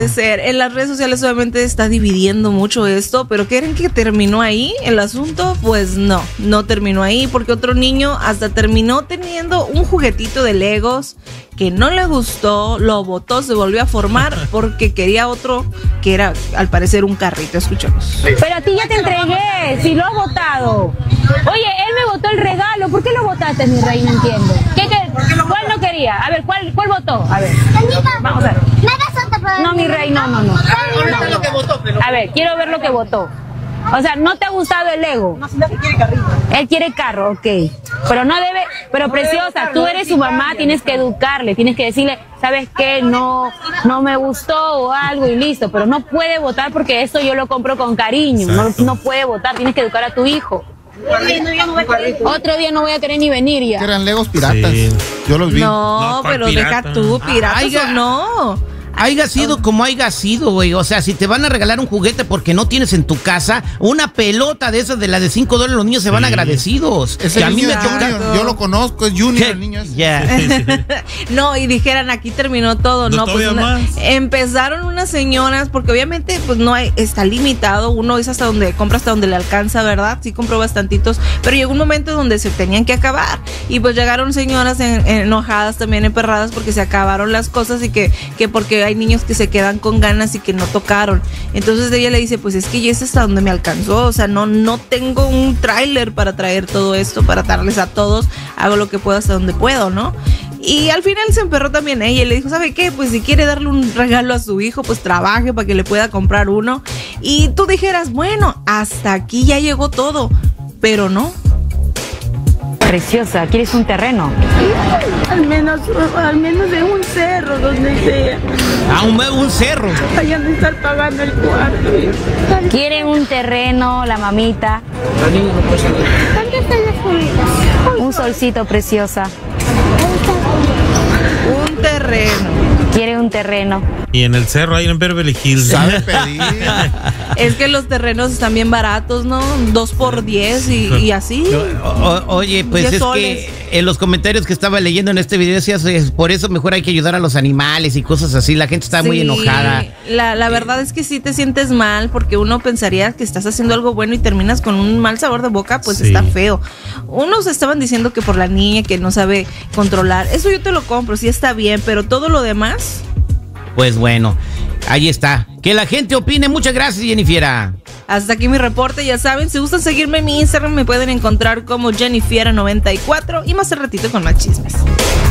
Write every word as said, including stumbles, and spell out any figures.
ser. En las redes sociales obviamente está dividiendo mucho esto, pero ¿creen que terminó ahí el asunto? Pues no, no terminó ahí, porque otro niño hasta terminó teniendo un juguetito de Legos que no le gustó, lo botó, se volvió a formar porque quería otro que era al parecer un carrito. Escuchemos. Pero a ti ya te entregué, si lo has botado. Oye, él me botó el regalo, ¿por qué lo botaste, mi rey? No entiendo. ¿Qué, qué, ¿Cuál no quería? A ver, ¿cuál, cuál votó? A ver, vamos a ver. No, mi rey, no, no, no. A ver, quiero ver lo que votó. O sea, ¿no te ha gustado el Lego? No, sino que quiere carrito. Él quiere carro, ok. Pero no debe, pero preciosa, tú eres su mamá, tienes que educarle, tienes que decirle, ¿sabes qué? No, no me gustó o algo y listo. Pero no puede votar porque esto yo lo compro con cariño. No, no puede votar, tienes que educar a tu hijo. Otro día no voy a querer ni venir ya. Que eran Legos piratas. Sí. Yo los vi. No, no pero pirata? Deja tú, piratas o no. Haiga sido como haiga sido, güey. O sea, si te van a regalar un juguete porque no tienes en tu casa, una pelota de esas de la de cinco dólares, los niños se van sí. agradecidos. Ese que a mí me toca. Yo lo conozco, es Junior, el niño es. Yeah. No, y dijeran, aquí terminó todo. No, no pues una, empezaron unas señoras, porque obviamente pues no hay, está limitado. Uno es hasta donde compra, hasta donde le alcanza, ¿verdad? Sí compró bastantitos, pero llegó un momento donde se tenían que acabar. Y pues llegaron señoras en, en, enojadas, también emperradas, porque se acabaron las cosas y que, que porque hay niños que se quedan con ganas y que no tocaron. Entonces ella le dice, pues es que ya es hasta donde me alcanzó, o sea, no, no tengo un tráiler para traer todo esto, para darles a todos, hago lo que puedo hasta donde puedo, ¿no? Y al final se emperró también ella y le dijo, ¿sabe qué? Pues si quiere darle un regalo a su hijo, pues trabaje para que le pueda comprar uno. Y tú dijeras, bueno, hasta aquí ya llegó todo, pero no. Preciosa, ¿quieres un terreno? Al menos, al menos de un cerro donde sea. Ah, un, un cerro. Vayan a estar pagando el cuarto. ¿Quieren un terreno, la mamita? ¿Dónde están las comidas? Un solcito, preciosa. Un terreno. Quiere un terreno. Y en el cerro hay en Beverly Hills. ¿Sabe pedir? Es que los terrenos están bien baratos, ¿no? Dos por diez y, y así. O, o, oye, pues es soles. Que en los comentarios que estaba leyendo en este video decías, por eso mejor hay que ayudar a los animales y cosas así. La gente está sí, muy enojada. La, la verdad es que sí te sientes mal porque uno pensaría que estás haciendo algo bueno y terminas con un mal sabor de boca, pues sí. Está feo. Unos estaban diciendo que por la niña que no sabe controlar. Eso yo te lo compro, sí está bien, pero todo lo demás... Pues bueno, ahí está. Que la gente opine. Muchas gracias, Jennifiera. Hasta aquí mi reporte, ya saben, si gustan seguirme en mi Instagram me pueden encontrar como Jennifiera noventa y cuatro y más al ratito con más chismes.